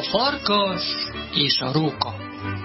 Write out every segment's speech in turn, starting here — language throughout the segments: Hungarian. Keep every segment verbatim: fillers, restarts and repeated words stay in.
A farkas és a róka.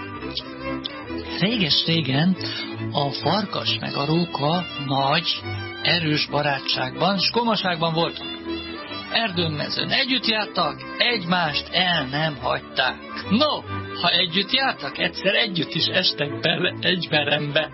Réges-régen a farkas meg a róka nagy, erős barátságban s komaságban voltak. Erdőn-mezőn együtt jártak, egymást el nem hagyták. No, ha együtt jártak, egyszer együtt is estek bele egy verembe.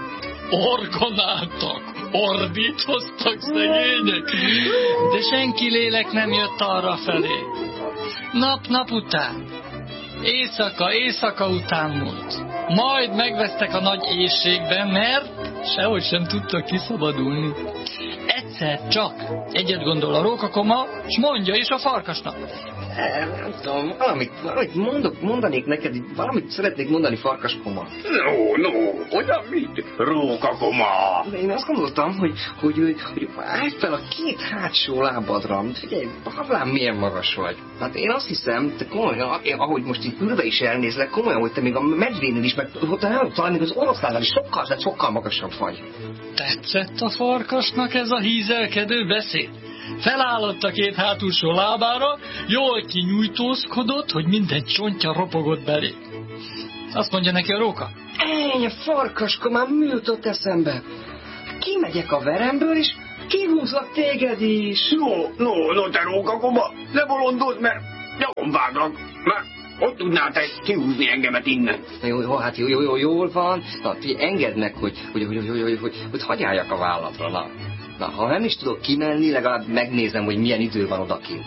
Orgonáltak, ordítoztak szegények, de senki lélek nem jött arra felé. Nap-nap után, éjszaka-éjszaka után múlt. Majd megvesztek a nagy éjségben, mert sehogy sem tudtak kiszabadulni. Egyszer csak egyet gondol a rókakoma, s mondja is a farkasnak. Nem tudom, valamit, valamit mondok, mondanék neked, valamit szeretnék mondani, farkaskoma. No, no, olyan mit? Rókakoma. Én azt gondoltam, hogy, hogy, hogy, hogy állj fel a két hátsó lábadra. Figyelj, havlám milyen magas vagy. Hát én azt hiszem, te komolyan, ahogy most itt ülve is elnézlek, komolyan, hogy te még a medvénél is, meg nem, talán még az oroszlánnál is sokkal, de sokkal magasabb vagy. Tetszett a farkasnak ez a hízelkedő beszéd? Felállott a két hátulsó lábára, jól kinyújtózkodott, hogy minden csontja ropogott belé. Azt mondja neki a róka. Ennyi, a farkaskomám, mi jutott eszembe? Kimegyek a veremből, és kihúzlak téged is. No, no, no, te rókakoma, ne bolondozz, mert nyomon váglak, mert ott tudnál te kihúzni engemet innen. Jó, jó, hát jó, jó, jó, jól van. Na, engedd meg, hogy, hogy, hogy, hogy, hogy, hogy, hogy hagyjáljak a vállatra, na. Na, ha nem is tudok kimenni, legalább megnézem, hogy milyen idő van odakint.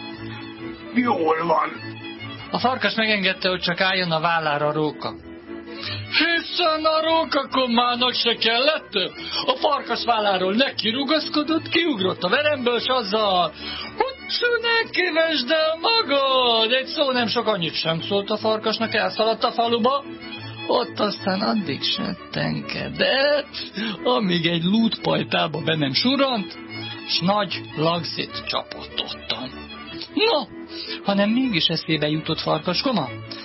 Jól van. A farkas megengedte, hogy csak álljon a vállára a róka. Hiszen a rókakomának se kellett több. A farkas válláról nekirugaszkodott, kiugrott a veremből, s azzal, hogy ne kivesd el magad! Egy szó nem sok, annyit sem szólt a farkasnak, elszaladt a faluba. Ott aztán addig settenkedett, amíg egy lútpajtába be nem surrant, s nagy lagzit csapott ottan. No, hanem mégis eszébe jutott farkaskoma.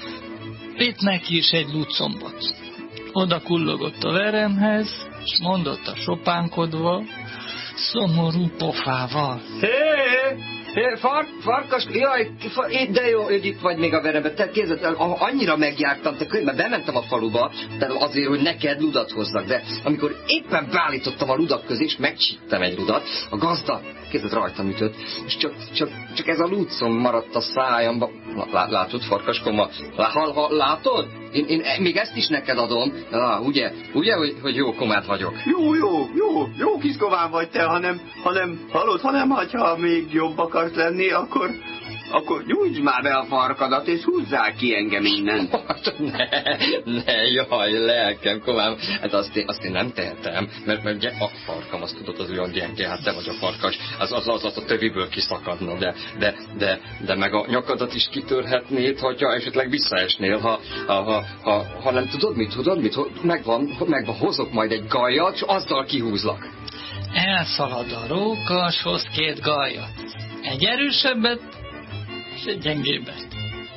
Vitt neki is egy lútcombot. Oda kullogott a veremhez, s mondott a sopánkodva, szomorú pofával. Hé, hé, far, farkas, jaj, far, de jó, hogy itt vagy még a veremben. Te kézzel, annyira megjártam, te könyvben bementem a faluba, de azért, hogy neked ludat hozzak, de amikor éppen beállítottam a ludak közé, és megcsíptem egy ludat, a gazda kézzel rajtam ütött, és csak, csak, csak ez a lútszom maradt a szájamba. Lá, látod, farkaskoma? Lá, hal, hal, látod? Én, én még ezt is neked adom. Lá, ugye, ugye, hogy, hogy jó komád vagyok? Jó, jó, jó, jó kis komám vagy te, hanem, hanem, hallod, hanem, ha még jobb akarsz lenni, akkor, akkor nyújtsd már be a farkadat, és húzzál ki engem innen. ne, ne, jaj, lelkem, komám, hát azt én, azt én nem tehetem, mert, mert ugye a farkam, azt tudod, az olyan gyenge, hát te vagy a farkas, az az, az, az a töviből kiszakadna, de, de, de, de meg a nyakadat is kitörhetnéd, hogyha esetleg visszaesnél, ha, ha, ha, ha, ha nem tudod mit, tudod mit, megvan, megvan, hozok majd egy gajjat, és azzal kihúzlak. Elszalad a róka, s hoz két gajjat. Egy erősebbet, és egy gyengébbet.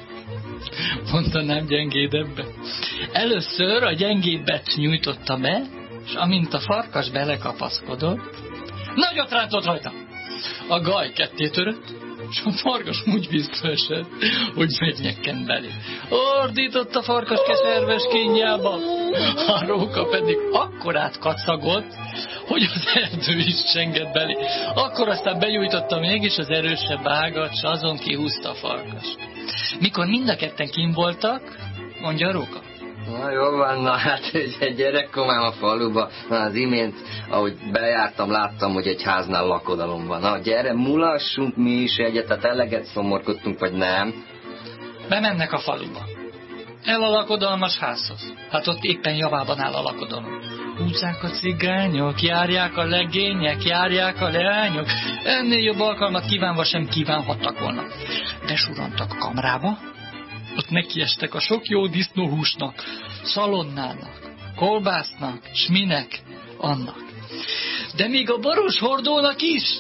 Mondanám gyengédebbet. Először a gyengébbet nyújtotta be, és amint a farkas belekapaszkodott, nagyot rántott rajta. A gaj ketté törött, és a farkas úgy visszaesett, hogy megnyekken belé. Ordított a farkas keserves kínjába, a róka pedig akkorát kacagott, hogy az erdő is csengett belé. Akkor aztán benyújtotta mégis az erősebb ágat, s azon kihúzta a farkas. Mikor mind a ketten kint voltak, mondja a róka. Na jó van, na hát egy gyerekkomám a faluba, na az imént, ahogy bejártam, láttam, hogy egy háznál lakodalom van. Na gyere, mulassunk mi is egyet, tehát eleget szomorkodtunk, vagy nem? Bemennek a faluba. El a lakodalmas házhoz. Hát ott éppen javában áll a lakodalom. Húzzák a cigányok, járják a legények, járják a leányok. Ennél jobb alkalmat kívánva sem kívánhattak volna. Besurantak a kamrába, ott nekiestek a sok jó disznóhúsnak, szalonnának, kolbásznak, s minek annak. De még a baros hordónak is.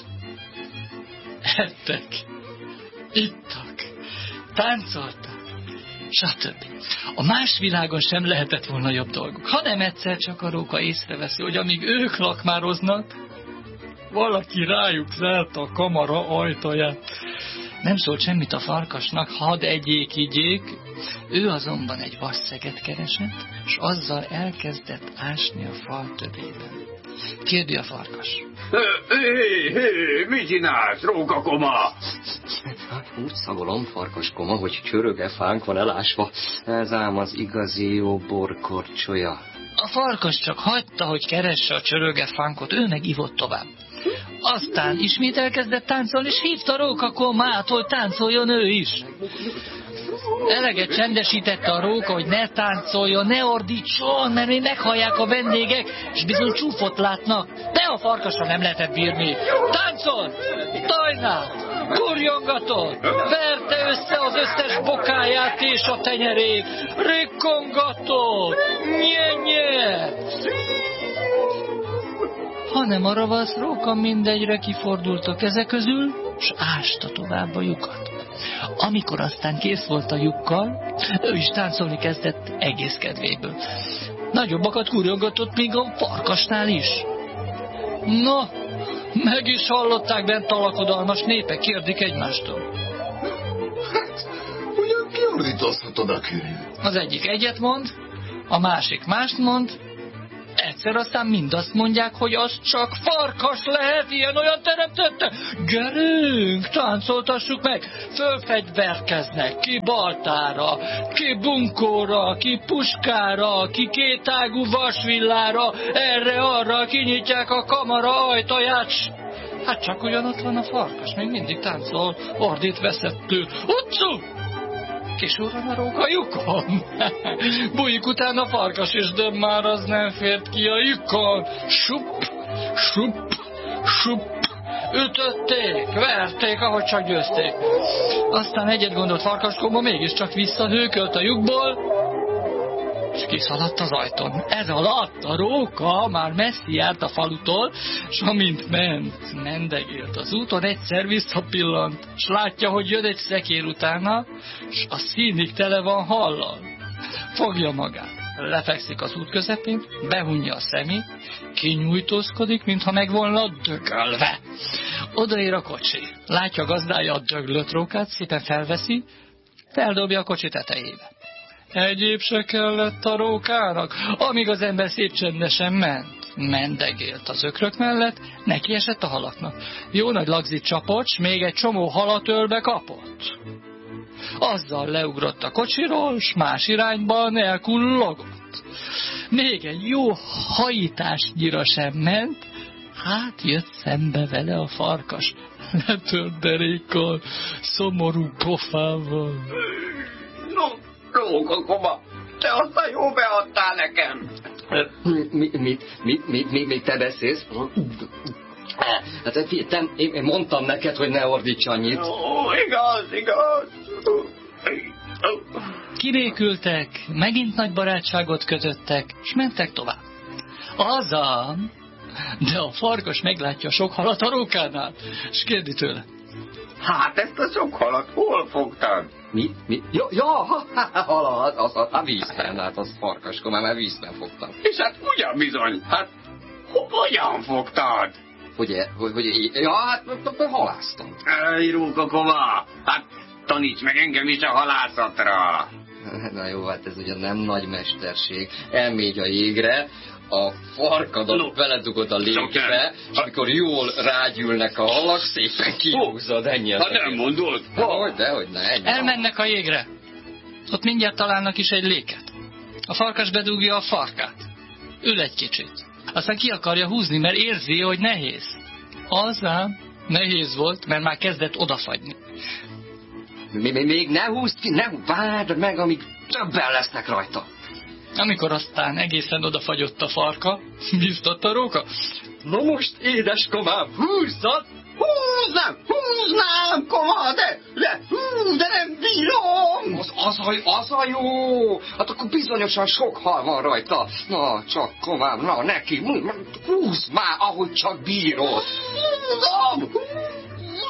Ettek, ittak, táncoltak, stb. A más világon sem lehetett volna jobb dolguk, hanem egyszer csak a róka észreveszi, hogy amíg ők lakmároznak, valaki rájuk zárta a kamara ajtaját. Nem szólt semmit a farkasnak, hadd egyék igyék. Ő azonban egy vasszeget keresett, és azzal elkezdett ásni a fal töbében. Kérdi a farkas. Hé, hé, mit csinálsz, rókakoma? Úgy szagolom, farkaskoma, hogy csöröge fánk van elásva. Ez ám az igazi jó borkorcsolya. A farkas csak hagyta, hogy keresse a csörögefánkot, ő meg ivott tovább. Aztán ismét elkezdett táncolni, és hívta rókakomát, hogy táncoljon ő is. Eleget csendesítette a róka, hogy ne táncoljon, ne ordítson, mert még meghallják a vendégek, és bizony csúfot látnak. De a farkasra nem lehetett bírni. Táncol! Tajnál! Kurjongatott! Verte össze az összes bokáját és a tenyerét! Rikkongatott! Nye-nye! Hanem a ravasz róka mindegyre kifordult a keze közül, s ásta tovább a lyukat. Amikor aztán kész volt a lyukkal, ő is táncolni kezdett egész kedvéből. Nagyobbakat kurjongatott még a farkasnál is. No, meg is hallották bent a lakodalmas népek, kérdik egymástól. Hát, ugyan kiordítozhatod a körül. Az egyik egyet mond, a másik mást mond, egyszer aztán mind azt mondják, hogy az csak farkas lehet, ilyen-olyan teremtette. Gyerünk, táncoltassuk meg. Fölfegyverkeznek, ki baltára, ki bunkóra, ki puskára, ki kétágú vasvillára, erre-arra kinyitják a kamara ajtaját. Hát csak ugyanott van a farkas, még mindig táncol, ordít veszettől. Utcu! Kisurran a róka a lyukon. Bújik utána a farkas is, de már az nem fért ki a lyukon. Sup, sup, sup. Ütötték, verték, ahogy csak győzték. Aztán egyet gondolt farkaskoma, mégiscsak visszahőkölt a lyukból, és kiszaladt az ajtón. Ez alatt a róka már messzi járt a falutól, s amint ment, mendegélt az úton, egyszer visszapillant, s látja, hogy jön egy szekér utána, s a színig tele van hallal. Fogja magát, lefekszik az út közepén, behunja a szemét, kinyújtózkodik, mintha meg volna dögölve. Odaér a kocsi, látja gazdája a döglött rókát, szépen felveszi, feldobja a kocsi tetejébe. Egyéb se kellett a rókának, amíg az ember szép csendesen ment. Mendegélt az ökrök mellett, neki esett a halaknak. Jó nagy lagzit csapott, s még egy csomó halat ölbe kapott. Azzal leugrott a kocsiról, s más irányban elkullogott. Még egy jó hajításnyira sem ment, hát jött szembe vele a farkas. Letört derékkal, szomorú pofával. No, rókakoma, te aztán jó beadtál nekem. Mit, mit, mit, mit, mit, mit te beszélsz? Hát te, én mondtam neked, hogy ne ordíts annyit. Ó, igaz, igaz. Kivékültek, megint nagy barátságot kötöttek, és mentek tovább. Haza! De a farkas meglátja sok halat a rókánál, és kérdi tőle. Hát ezt a sok halat hol fogtad? Mi? Mi? Ja, ja halat, az a vízben, hát az farkaskoma, mert vízben fogtam. És hát ugyan bizony, hát hogyan fogtad? Hogy, hogy, hogy ja, hát halásztam. Ej, rókakoma, hát taníts meg engem is a halászatra. Na jó, hát ez ugyan nem nagy mesterség. Elmégy a jégre, a farkadat no. beledugod a légbe, és amikor jól rágyűlnek a halak, szépen kihúzod, ennyi az. Hát nem mondod? Hogy, dehogy ne, ennyi. Elmennek a jégre. Ott mindjárt találnak is egy léket. A farkas bedugja a farkát. Ül egy kicsit. Aztán ki akarja húzni, mert érzi, hogy nehéz. Az ám nehéz volt, mert már kezdett odafagyni. Még ne húzd ki, ne várd meg, amíg többen lesznek rajta. Amikor aztán egészen odafagyott a farka, biztott a róka. Na most, édeskomám, húzzad! Húznám, húznám, koma, de, de, hú, de nem bírom! Az, az, a, az a jó! Hát akkor bizonyosan sok hal van rajta. Na, csak komám, na, neki, húzd már, ahogy csak bírod. Húzom,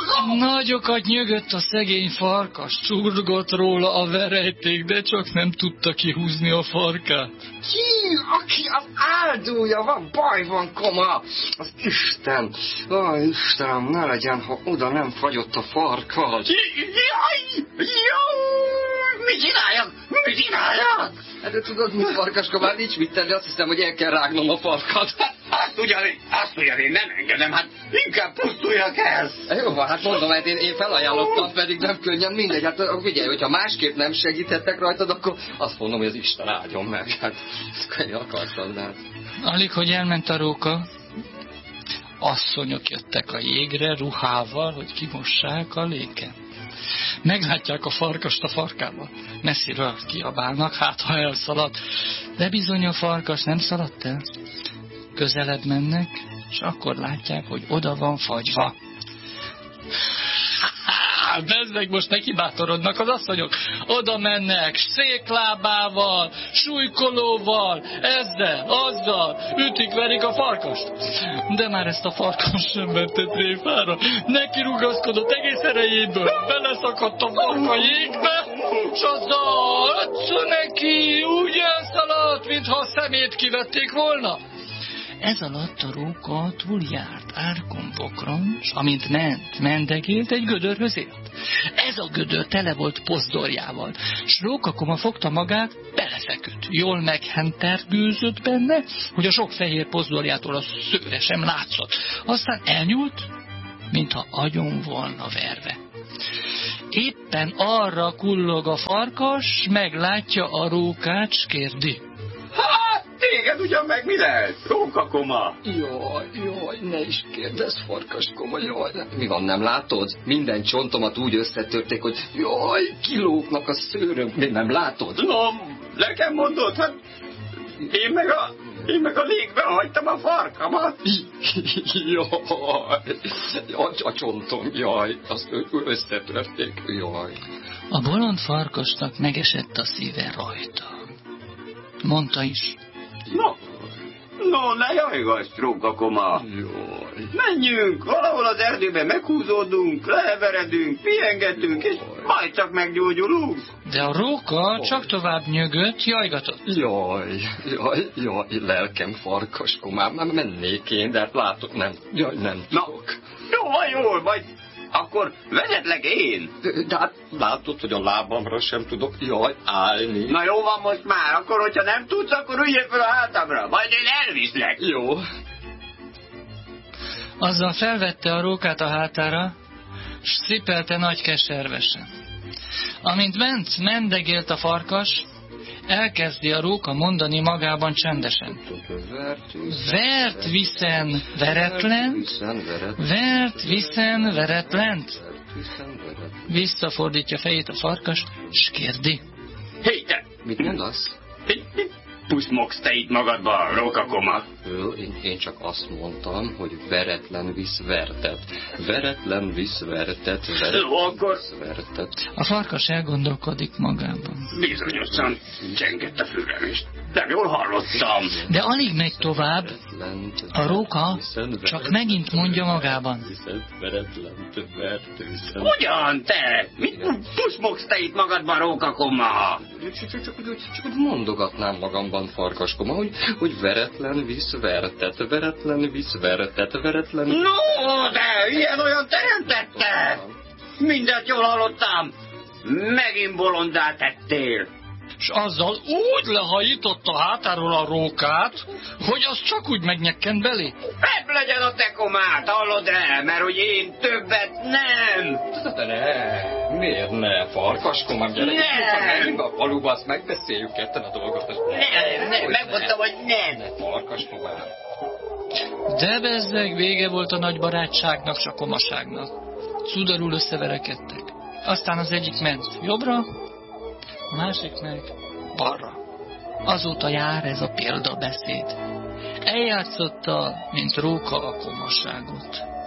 Nagyokat nyögött a szegény farkas, csurgott róla a verejték, de csak nem tudta kihúzni a farkát. Ki, aki az áldója van, baj van, koma. Az Isten. Aj, Istenem, ne legyen, ha oda nem fagyott a farkas. Jaj! Jaj! Mit csináljak? Mit csináljak? Hát de tudod, mi farkaska, már nincs mit tenni, azt hiszem, hogy el kell rágnom a farkat. Azt ugyan, azt ugyan én nem engedem, hát inkább pusztuljak el. Jó van, hát mondom, hát én, én felajánlottam, pedig nem könnyen, mindegy. Hát figyelj, hogyha másképp nem segíthettek rajtad, akkor azt mondom, hogy az Isten áldjon meg. Hát ezt könnyű akartad, de hát... Alig, hogy elment a róka, asszonyok jöttek a jégre ruhával, hogy kimossák a léken. Meglátják a farkast a farkában. Messziről kiabálnak, hát ha elszaladt. De bizony a farkas nem szaladt el. Közelebb mennek, és akkor látják, hogy oda van fagyva. Bezzeg, most neki bátorodnak az asszonyok. Oda mennek, széklábával, súlykolóval, ezzel, azzal, ütik, verik a farkast. De már ezt a farkas sem vette tréfára. Neki rugaszkodott egész erejéből, beleszakadt a farka jégbe, és azzal ötszö neki úgy elszaladt, mintha a szemét kivették volna. Ez alatt a róka túljárt árkon pokron, s amint ment, mendegélt, egy gödörhöz ért. Ez a gödör tele volt pozdorjával, s rókakoma fogta magát, belefeküdt. Jól meghentergőzött benne, hogy a sok fehér pozdorjától a szőre sem látszott. Aztán elnyúlt, mintha agyon volna verve. Éppen arra kullog a farkas, meglátja a rókát, s kérdi. Hát, téged ugyan meg mi lehet? Rókakoma. Jaj, jaj, ne is kérdezz, farkaskoma, jaj. Mi van, nem látod? Minden csontomat úgy összetörték, hogy jaj, kilógnak a szőröm. Mi nem látod? No, nekem mondod, hát én meg a... Én meg a légbe hagytam a farkamat. Jaj, a, a csontom, jaj, azt összetörték, jaj. A bolond farkasnak megesett a szíve rajta. Mondta is. No, no, ne jajgass, rókakoma. Jaj. Menjünk, valahol az erdőben meghúzódunk, leheveredünk, pihengetünk, és majd csak meggyógyulunk. De a róka csak tovább nyögött, jajgatott. Jaj, jaj, jaj, lelkem farkaskomám, nem mennék én, de hát látod, nem, jaj, nem tudok. Jó, jól, majd akkor vezetlek én. De hát látod, hogy a lábamra sem tudok, jaj, állni. Na jó van most már, akkor hogyha nem tudsz, akkor üljél fel a hátamra, majd én elviszlek. Jó. Azzal felvette a rókát a hátára, s szipelte nagy keservesen. Amint ment, mendegélt a farkas, elkezdi a róka mondani magában csendesen. Vert viszen veretlent, vert viszen veretlent. Visszafordítja fejét a farkas, s kérdi. Hé, te! Mit mondasz? Puszmogsz te itt magadba, rókakoma. Én, én csak azt mondtam, hogy veretlen visz vertet. Veretlen visz vertet, veretlen visz vertet. A farkas elgondolkodik magában. Bizonyosan csengett a fülem is. Nem jól hallottam. De alig megy tovább, a róka csak megint mondja magában. Hogyan te? Mit puszmogsz te itt magadban, rókakoma? Csak, csak, csak mondogatnám magamban, farkaskoma, hogy, hogy veretlen visz vertet, veretlen visz vertet, veretlen... No, de ilyen olyan teremtette! Mindent jól hallottam! Megint bolondá tettél! És azzal úgy lehajított a hátáról a rókát, hogy az csak úgy megnyekkent belé. Febb legyen a te komát, hallod-e? Mert hogy én többet nem! De ne, miért ne, farkaskomám, gyere, menjünk a faluba, azt megbeszéljük ketten a dolgot. Nem, nem, megmondtam, hogy nem! Ne, farkaskomám. De bezzeg, vége volt a nagy barátságnak, s a komaságnak. Cudarul összeverekedtek. Aztán az egyik ment jobbra, a másik meg balra. Azóta jár ez a példabeszéd. Eljátszotta, mint róka a komaságot.